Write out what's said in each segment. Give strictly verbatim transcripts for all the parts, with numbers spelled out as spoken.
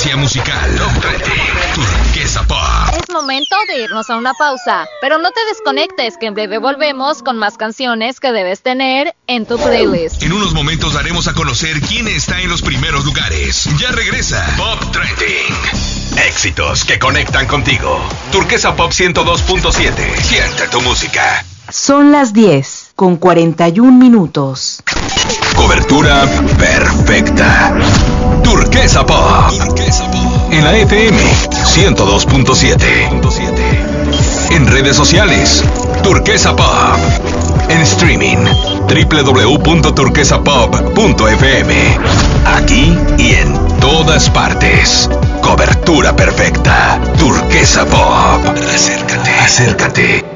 tendencia musical. Top treinta. Turquesa Pop. Es momento de irnos a una pausa, pero no te desconectes, que en breve volvemos con más canciones que debes tener en tu playlist. En unos momentos daremos a conocer quién está en los primeros lugares. Ya regresa Pop Trending. Éxitos que conectan contigo. Turquesa Pop ciento dos punto siete. Siente tu música. Son las diez con cuarenta y un minutos. Cobertura perfecta. Turquesa Pop. Turquesa Pop. En la F M ciento dos punto siete. En redes sociales, Turquesa Pop. En streaming, doble u doble u doble u punto turquesa pop punto f m. Aquí y en todas partes. Cobertura perfecta. Turquesa Pop. Acércate, acércate.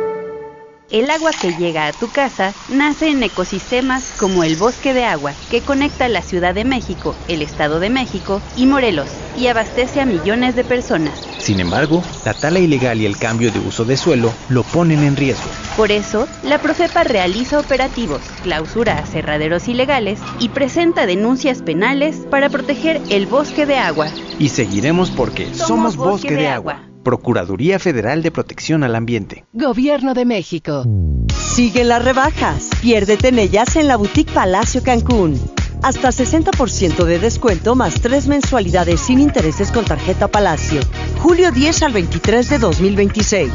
El agua que llega a tu casa nace en ecosistemas como el Bosque de Agua, que conecta la Ciudad de México, el Estado de México y Morelos, y abastece a millones de personas. Sin embargo, la tala ilegal y el cambio de uso de suelo lo ponen en riesgo. Por eso, la Profepa realiza operativos, clausura aserraderos ilegales y presenta denuncias penales para proteger el Bosque de Agua. Y seguiremos porque somos, somos Bosque, Bosque de, de Agua. Agua. Procuraduría Federal de Protección al Ambiente. Gobierno de México. Siguen las rebajas. Piérdete en ellas en la Boutique Palacio Cancún. Hasta sesenta por ciento de descuento más tres mensualidades sin intereses con tarjeta Palacio. julio diez al veintitrés de dos mil veintiséis.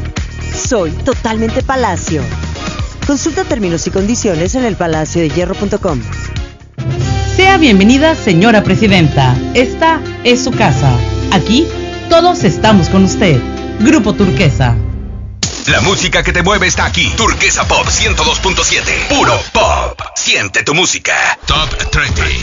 Soy totalmente Palacio. Consulta términos y condiciones en el palacio de hierro punto com. Sea bienvenida, señora presidenta. Esta es su casa. Aquí todos estamos con usted. Grupo Turquesa. La música que te mueve está aquí. Turquesa Pop ciento dos punto siete. Puro pop. Siente tu música. Top Trending.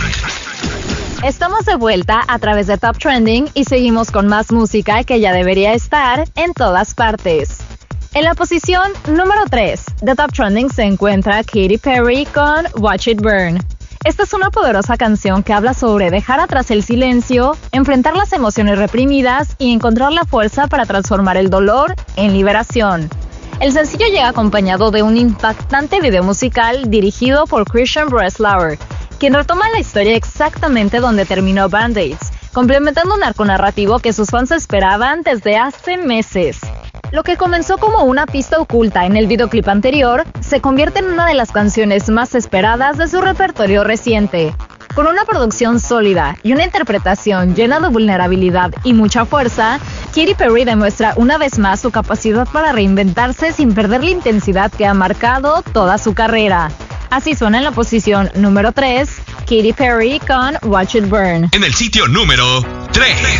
Estamos de vuelta a través de Top Trending y seguimos con más música que ya debería estar en todas partes. En la posición número tres de Top Trending se encuentra Katy Perry con Watch It Burn. Esta es una poderosa canción que habla sobre dejar atrás el silencio, enfrentar las emociones reprimidas y encontrar la fuerza para transformar el dolor en liberación. El sencillo llega acompañado de un impactante video musical dirigido por Christian Breslauer, quien retoma la historia exactamente donde terminó Band-Aids, complementando un arco narrativo que sus fans esperaban desde hace meses. Lo que comenzó como una pista oculta en el videoclip anterior, se convierte en una de las canciones más esperadas de su repertorio reciente. Con una producción sólida y una interpretación llena de vulnerabilidad y mucha fuerza, Katy Perry demuestra una vez más su capacidad para reinventarse sin perder la intensidad que ha marcado toda su carrera. Así suena en la posición número tres, Katy Perry con Watch It Burn. En el sitio número tres.